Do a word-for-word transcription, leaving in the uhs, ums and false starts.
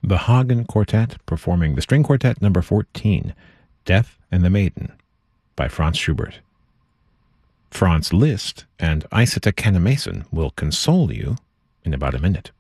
the Hagen Quartet performing the String Quartet number fourteen, Death and the Maiden, by Franz Schubert. Franz Liszt and Isata Kannemason will console you in about a minute.